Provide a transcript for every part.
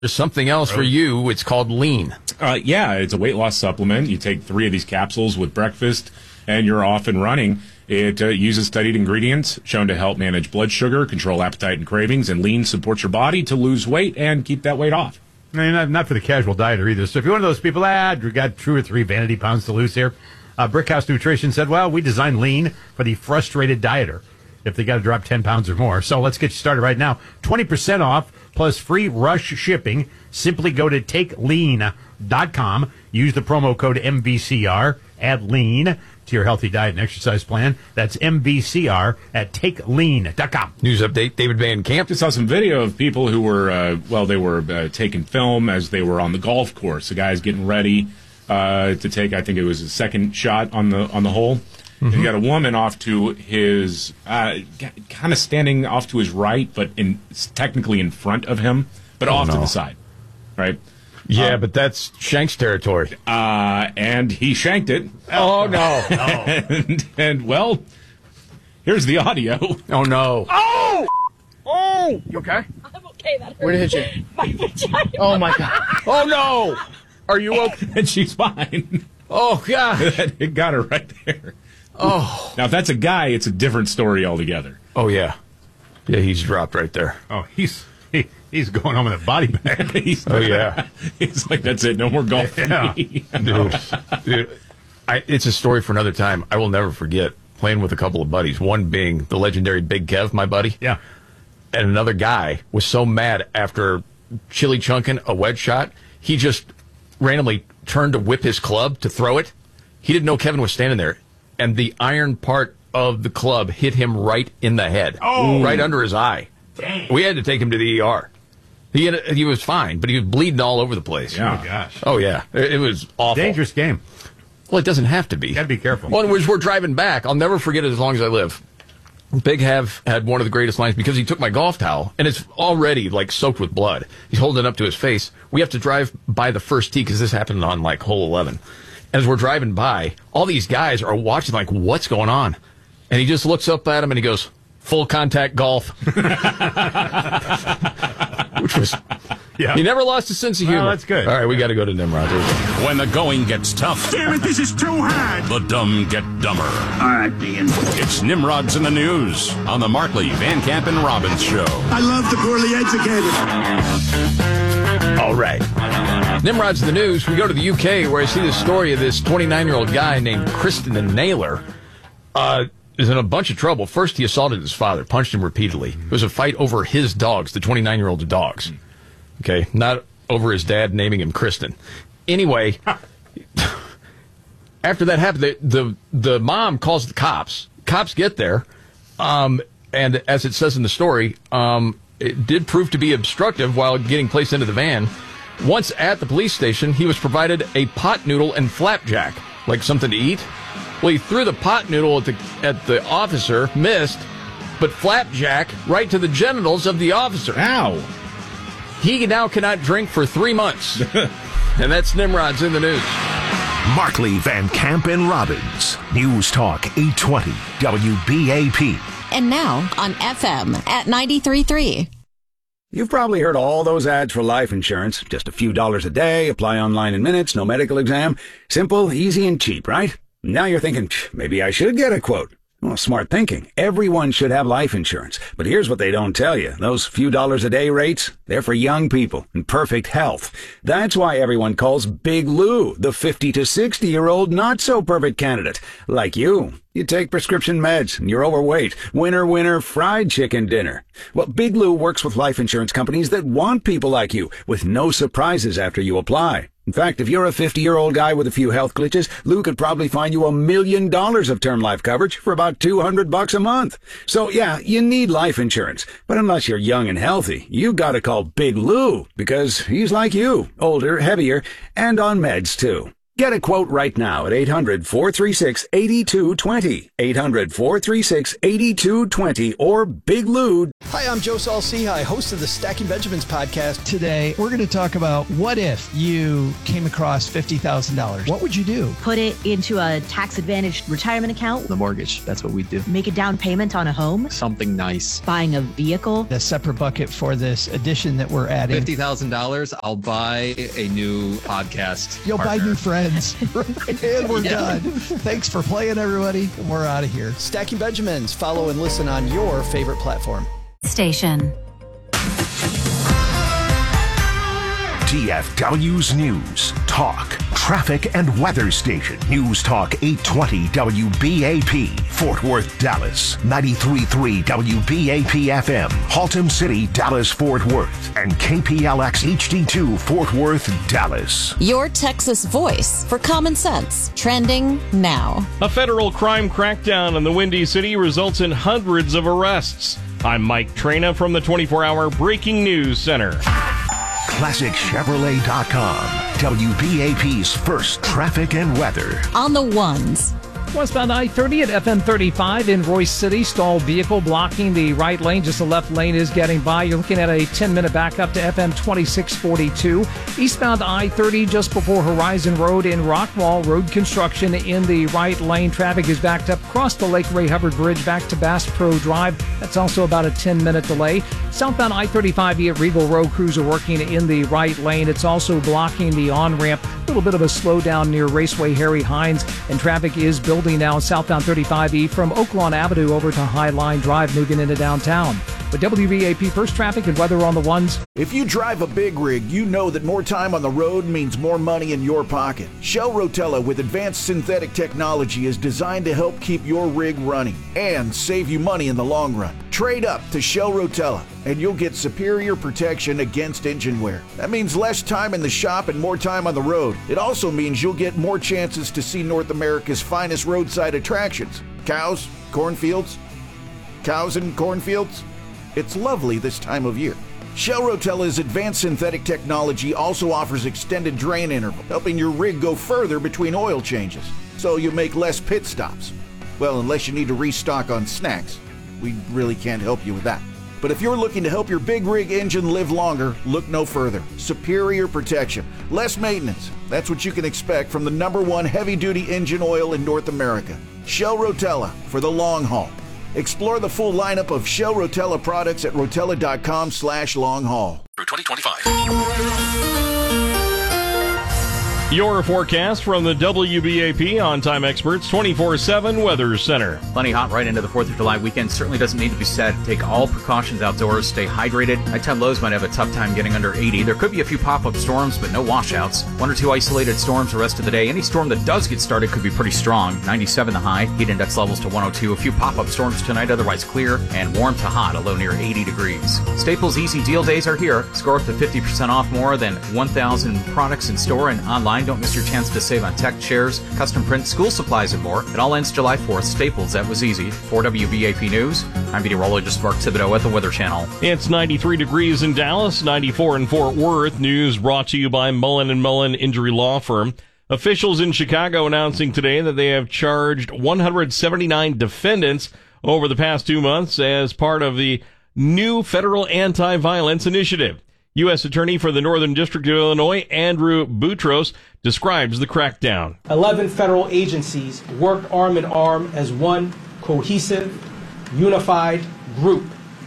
There's something else for you. It's called Lean. Yeah, it's a weight loss supplement. You take 3 of these capsules with breakfast, and you're off and running. It uses studied ingredients shown to help manage blood sugar, control appetite and cravings, and Lean supports your body to lose weight and keep that weight off. I mean, not for the casual dieter either. So if you're one of those people, we got 2 or 3 vanity pounds to lose here, Brickhouse Nutrition said, well, we designed Lean for the frustrated dieter if they got to drop 10 pounds or more. So let's get you started right now. 20% off plus free rush shipping. Simply go to takelean.com. Use the promo code MVCR. Add Lean to your healthy diet and exercise plan. That's MVCR at takelean.com. News update, David Van Camp. Just saw some video of people who were, they were taking film as they were on the golf course. The guy's getting ready to take, I think it was his second shot on the hole. Mm-hmm. And you got a woman off to his, kind of standing off to his right, but technically in front of him, but off to the side, right? Yeah, but that's Shank's territory. And he shanked it. Oh, no. And, well, here's the audio. Oh, no. Oh! Oh! You okay? I'm okay. That hurt. Where did it hit you? My vagina. Oh, my God. Oh, no. Are you okay? And she's fine. Oh, God. It got her right there. Oh. Now, if that's a guy, it's a different story altogether. Oh, yeah. Yeah, he's dropped right there. Oh, he's going home in a body bag. He's like, that's it. No more golf for me. Dude, it's a story for another time. I will never forget playing with a couple of buddies. One being the legendary Big Kev, my buddy. Yeah. And another guy was so mad after chili chunking a wedge shot, he just randomly turned to whip his club to throw it. He didn't know Kevin was standing there. And the iron part of the club hit him right in the head. Oh. Right under his eye. Dang. We had to take him to the ER. He was fine, but he was bleeding all over the place. Yeah. Oh, my gosh. Oh, yeah. It was awful. Dangerous game. Well, it doesn't have to be. Got to be careful. Well, as we're driving back, I'll never forget it as long as I live. Big Have had one of the greatest lines because he took my golf towel, and it's already, like, soaked with blood. He's holding it up to his face. We have to drive by the first tee because this happened on, like, hole 11. As we're driving by, all these guys are watching, like, what's going on? And he just looks up at him and he goes, full contact golf. Which was, he never lost his sense of humor. Oh, that's good. All right, we got to go to Nimrod. When the going gets tough. Damn it, this is too hard. The dumb get dumber. All right, Dean. It's Nimrod's in the News on the Markley, Van Camp, and Robbins Show. I love the poorly educated. All right. Nimrod's in the News. We go to the UK where I see the story of this 29-year-old guy named Kristen Naylor. Is in a bunch of trouble. First, he assaulted his father, punched him repeatedly. It was a fight over his dogs, the 29-year-old's dogs. Okay, not over his dad naming him Kristen. Anyway, after that happened, the mom calls the cops. Cops get there, and as it says in the story, it did prove to be obstructive while getting placed into the van. Once at the police station, he was provided a pot noodle and flapjack, like something to eat. Well, he threw the pot noodle at the officer, missed, but flapjack right to the genitals of the officer. Ow! He now cannot drink for 3 months. And that's Nimrod's in the News. Markley, Van Camp, and Robbins. News Talk 820 WBAP. And now on FM at 93.3. You've probably heard all those ads for life insurance. Just a few dollars a day, apply online in minutes, no medical exam. Simple, easy, and cheap, right? Now you're thinking, maybe I should get a quote. Well, smart thinking. Everyone should have life insurance. But here's what they don't tell you. Those few dollars a day rates, they're for young people in perfect health. That's why everyone calls Big Lou the 50 to 60-year-old not-so-perfect candidate. Like you. You take prescription meds and you're overweight. Winner, winner, fried chicken dinner. Well, Big Lou works with life insurance companies that want people like you with no surprises after you apply. In fact, if you're a 50-year-old guy with a few health glitches, Lou could probably find you $1 million of term life coverage for about $200 a month. So yeah, you need life insurance. But unless you're young and healthy, you gotta call Big Lou because he's like you, older, heavier, and on meds too. Get a quote right now at 800-436-8220. 800-436-8220 or Big Lou. Hi, I'm Joe Saul-Sehy, host of the Stacking Benjamins podcast. Today, we're going to talk about what if you came across $50,000. What would you do? Put it into a tax-advantaged retirement account. The mortgage, that's what we do. Make a down payment on a home. Something nice. Buying a vehicle. A separate bucket for this addition that we're adding. $50,000, I'll buy a new podcast. You'll partner. buy new friends. And we're done. Thanks for playing, everybody. We're out of here. Stacking Benjamins. Follow and listen on your favorite platform. Station. DFW's News, Talk, Traffic and Weather Station. News Talk 820 WBAP, Fort Worth, Dallas. 93.3 WBAP FM, Haltom City, Dallas, Fort Worth. And KPLX HD2, Fort Worth, Dallas. Your Texas voice for common sense. Trending now. A federal crime crackdown in the Windy City results in hundreds of arrests. I'm Mike Trena from the 24-hour Breaking News Center. ClassicChevrolet.com, WBAP's first traffic and weather. On the ones. Westbound I-30 at FM 35 in Royce City. Stalled vehicle blocking the right lane. Just the left lane is getting by. You're looking at a 10-minute backup to FM 2642. Eastbound I-30 just before Horizon Road in Rockwall. Road construction in the right lane. Traffic is backed up across the Lake Ray Hubbard Bridge back to Bass Pro Drive. That's also about a 10-minute delay. Southbound I-35 at Regal Road. Crews are working in the right lane. It's also blocking the on-ramp. A little bit of a slowdown near Raceway Harry Hines, and traffic is building now southbound 35E from Oaklawn Avenue over to Highline Drive, moving into downtown. With WBAP First Traffic and weather on the ones. If you drive a big rig, you know that more time on the road means more money in your pocket. Shell Rotella with advanced synthetic technology is designed to help keep your rig running and save you money in the long run. Trade up to Shell Rotella and you'll get superior protection against engine wear. That means less time in the shop and more time on the road. It also means you'll get more chances to see North America's finest roadside attractions. Cows, cornfields, cows and cornfields. It's lovely this time of year. Shell Rotella's advanced synthetic technology also offers extended drain interval, helping your rig go further between oil changes, so you make less pit stops. Well, unless you need to restock on snacks. We really can't help you with that. But if you're looking to help your big rig engine live longer, look no further. Superior protection, less maintenance. That's what you can expect from the #1 heavy-duty engine oil in North America. Shell Rotella for the long haul. Explore the full lineup of Shell Rotella products at rotella.com/long-haul. Through 2025. Your forecast from the WBAP On-Time Experts 24/7 Weather Center. Plenty hot right into the 4th of July weekend. Certainly doesn't need to be said. Take all precautions outdoors. Stay hydrated. Nighttime lows might have a tough time getting under 80. There could be a few pop-up storms, but no washouts. 1 or 2 isolated storms the rest of the day. Any storm that does get started could be pretty strong. 97 the high. Heat index levels to 102. A few pop-up storms tonight, otherwise clear. And warm to hot, a low near 80 degrees. Staples Easy Deal Days are here. Score up to 50% off more than 1,000 products in store and online. Don't miss your chance to save on tech, chairs, custom print, school supplies, and more. It all ends July 4th. Staples, that was easy. For WBAP News, I'm meteorologist Mark Thibodeau at the Weather Channel. It's 93 degrees in Dallas, 94 in Fort Worth. News brought to you by Mullen & Mullen Injury Law Firm. Officials in Chicago announcing today that they have charged 179 defendants over the past 2 months as part of the new federal anti-violence initiative. U.S. Attorney for the Northern District of Illinois, Andrew Boutros, describes the crackdown. 11 federal agencies worked arm in arm as one cohesive, unified group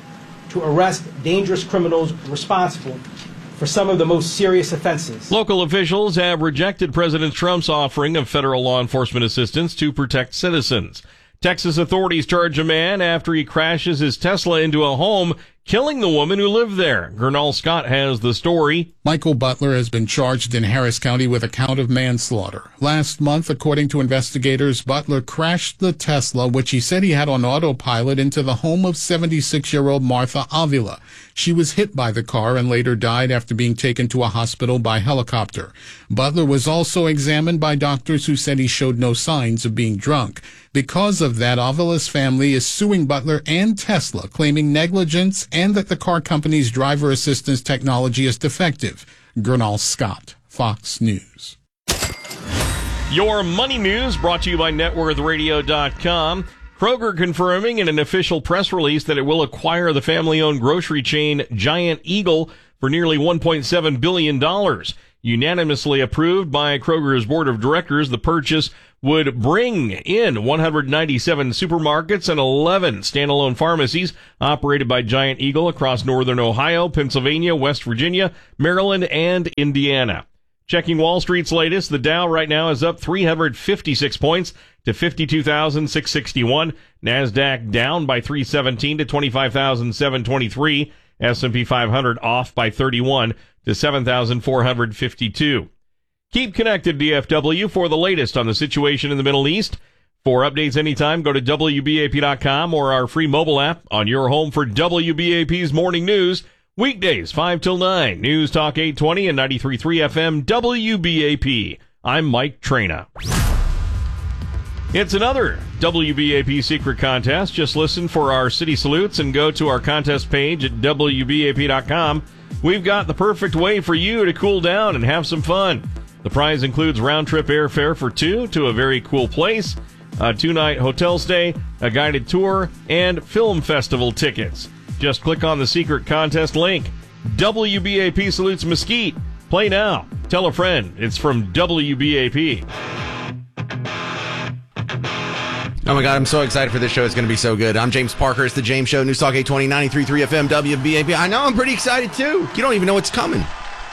to arrest dangerous criminals responsible for some of the most serious offenses. Local officials have rejected President Trump's offering of federal law enforcement assistance to protect citizens. Texas authorities charge a man after he crashes his Tesla into a home, killing the woman who lived there. Gernal Scott has the story. Michael Butler has been charged in Harris County with a count of manslaughter. Last month, according to investigators, Butler crashed the Tesla, which he said he had on autopilot, into the home of 76-year-old Martha Avila. She was hit by the car and later died after being taken to a hospital by helicopter. Butler was also examined by doctors who said he showed no signs of being drunk. Because of that, Avila's family is suing Butler and Tesla, claiming negligence and that the car company's driver assistance technology is defective. Gernal Scott, Fox News. Your money news brought to you by NetWorthRadio.com. Kroger confirming in an official press release that it will acquire the family-owned grocery chain Giant Eagle for nearly $1.7 billion. Unanimously approved by Kroger's board of directors, the purchase would bring in 197 supermarkets and 11 standalone pharmacies operated by Giant Eagle across northern Ohio, Pennsylvania, West Virginia, Maryland, and Indiana. Checking Wall Street's latest, the Dow right now is up 356 points to 52,661. NASDAQ down by 317 to 25,723. S&P 500 off by 31 to 7,452. Keep connected, DFW, for the latest on the situation in the Middle East. For updates anytime, go to WBAP.com or our free mobile app on your home for WBAP's morning news. Weekdays, 5 till 9. News Talk 820 and 93.3 FM WBAP. I'm Mike Traina. It's another WBAP secret contest. Just listen for our city salutes and go to our contest page at WBAP.com. We've got the perfect way for you to cool down and have some fun. The prize includes round-trip airfare for two to a very cool place, a 2-night hotel stay, a guided tour, and film festival tickets. Just click on the secret contest link. WBAP salutes Mesquite. Play now. Tell a friend. It's from WBAP. Oh my God, I'm so excited for this show. It's going to be so good. I'm James Parker. It's the James Show. News Talk 820, 93.3 FM, WBAP. I know, I'm pretty excited too. You don't even know what's coming.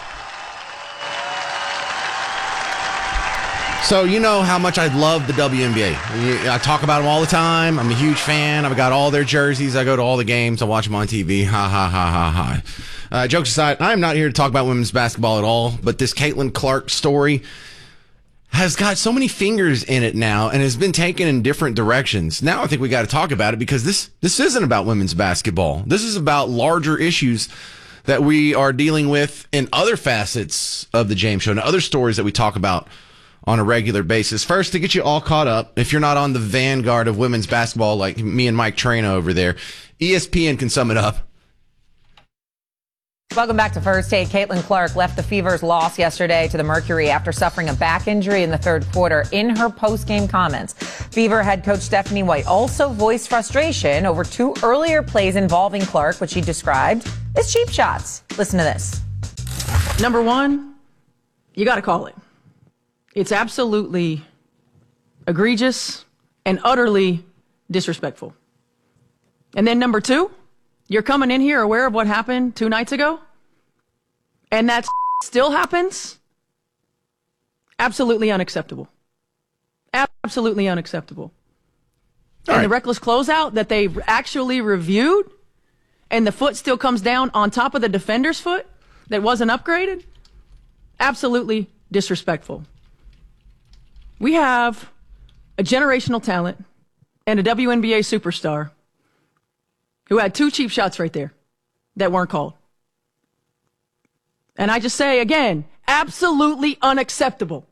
So you know how much I love the WNBA. I talk about them all the time. I'm a huge fan. I've got all their jerseys. I go to all the games. I watch them on TV. Ha, ha, ha, ha, ha. Jokes aside, I'm not here to talk about women's basketball at all, but this Caitlin Clark story has got so many fingers in it now and has been taken in different directions. Now I think we got to talk about it because this isn't about women's basketball. This is about larger issues that we are dealing with in other facets of the James Show and other stories that we talk about on a regular basis. First, to get you all caught up, if you're not on the vanguard of women's basketball like me and Mike Traina over there, ESPN can sum it up. Welcome back to First Take. Caitlin Clark left the Fever's loss yesterday to the Mercury after suffering a back injury in the third quarter. In her post-game comments, Fever head coach Stephanie White also voiced frustration over two earlier plays involving Clark, which she described as cheap shots. Listen to this. Number one, you got to call it. It's absolutely egregious and utterly disrespectful. And then number two, you're coming in here aware of what happened 2 nights ago, and that still happens? Absolutely unacceptable. Absolutely unacceptable. And the reckless closeout that they actually reviewed, and the foot still comes down on top of the defender's foot that wasn't upgraded? Absolutely disrespectful. We have a generational talent and a WNBA superstar who had 2 cheap shots right there that weren't called. And I just say again, absolutely unacceptable.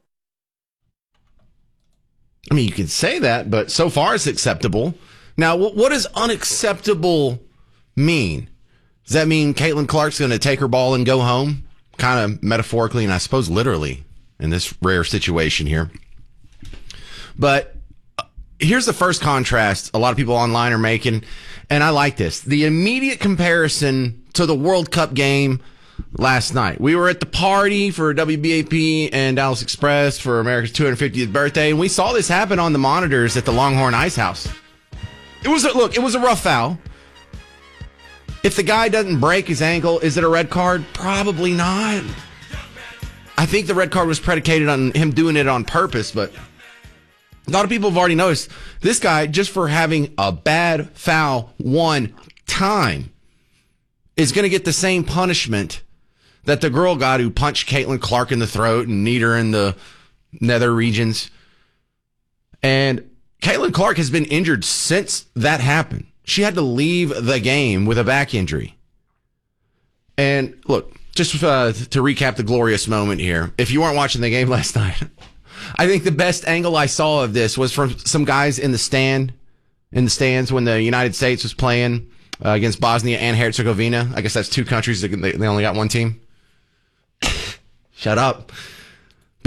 I mean, you could say that, but so far it's acceptable. Now, what does unacceptable mean? Does that mean Caitlin Clark's going to take her ball and go home? Kind of metaphorically, and I suppose literally in this rare situation here. But here's the first contrast a lot of people online are making, and I like this. The immediate comparison to the World Cup game last night. We were at the party for WBAP and Dallas Express for America's 250th birthday, and we saw this happen on the monitors at the Longhorn Ice House. It was a rough foul. If the guy doesn't break his ankle, is it a red card? Probably not. I think the red card was predicated on him doing it on purpose, but a lot of people have already noticed this guy, just for having a bad foul one time, is going to get the same punishment that the girl got who punched Caitlin Clark in the throat and kneed her in the nether regions. And Caitlin Clark has been injured since that happened. She had to leave the game with a back injury. And look, just to recap the glorious moment here, if you weren't watching the game last night, I think the best angle I saw of this was from some guys in the stands when the United States was playing against Bosnia and Herzegovina. I guess that's 2 countries. They only got 1 team. Shut up.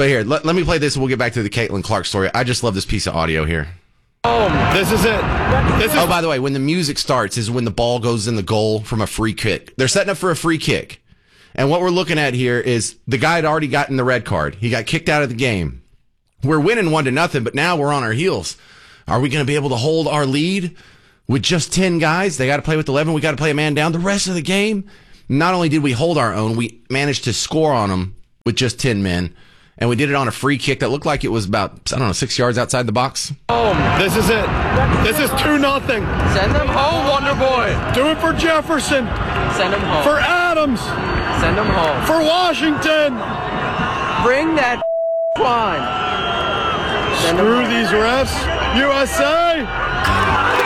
But here, let me play this and we'll get back to the Caitlin Clark story. I just love this piece of audio here. This is it. Oh, by the way, when the music starts is when the ball goes in the goal from a free kick. They're setting up for a free kick. And what we're looking at here is the guy had already gotten the red card. He got kicked out of the game. We're winning 1-0, but now we're on our heels. Are we going to be able to hold our lead with just 10 guys? They got to play with 11. We got to play a man down. The rest of the game, not only did we hold our own, we managed to score on them with just 10 men. And we did it on a free kick that looked like it was about, 6 yards outside the box. This is it. This is 2-0. Send them home, Wonder Boy. Do it for Jefferson. Send them home. For Adams. Send them home. For Washington. Bring that line. Screw these refs. USA.